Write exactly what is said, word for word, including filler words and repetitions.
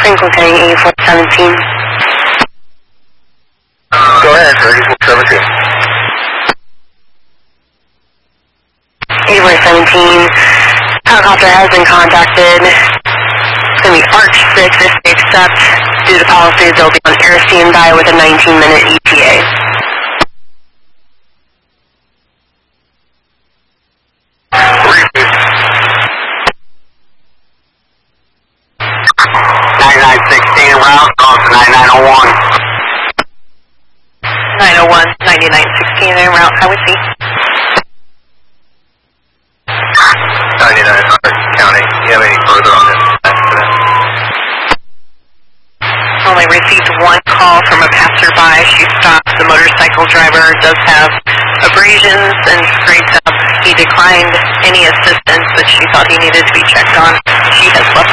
Franklin County eighty-four seventeen. Go ahead, eighty-four seventeen. eighty-four seventeen. Helicopter has been contacted. It's going to be Arch six if they accept. Due to policy, they'll be on air standby with a nineteen minute E T A. ninety-nine sixteen route, off to ninety-nine oh one. nine oh one, ninety-nine sixteen en route, Highway C. ninety-nine hundred County. Do you have any further on this accident? Only received one call from a passerby. She stopped. The motorcycle driver does have abrasions and scraped up. He declined any assistance, but she thought he needed to be checked on. She has left